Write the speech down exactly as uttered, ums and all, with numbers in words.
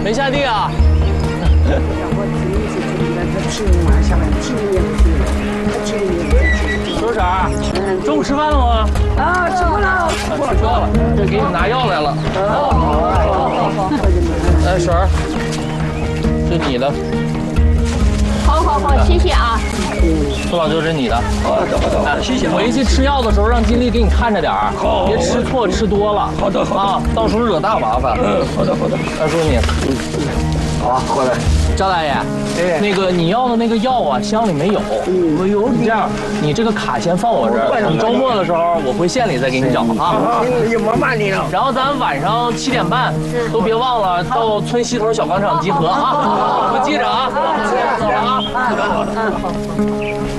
没下地啊？周婶儿，中午吃饭了吗？ 啊，吃过了， 吃过了，这给你拿药来了。 好好好好。 哎，婶儿，这你的。 好好好，谢谢啊。 苏老舅，这你的。 好的好的，谢谢。 回去吃药的时候让金丽给你看着点儿， 好， 别吃错吃多了。 好的好的啊，到时候惹大麻烦。 嗯，好的好的。 二叔你， 好啊，过来。 赵大爷， 哎， 那个你要的那个药啊，箱里没有。 嗯，没有。 你这样，你这个卡先放我这儿，等周末的时候我回县里再给你找啊。 你慢慢的了。 然后咱晚上七点半都别忘了到村西头小广场集合啊！我记着啊，走了啊。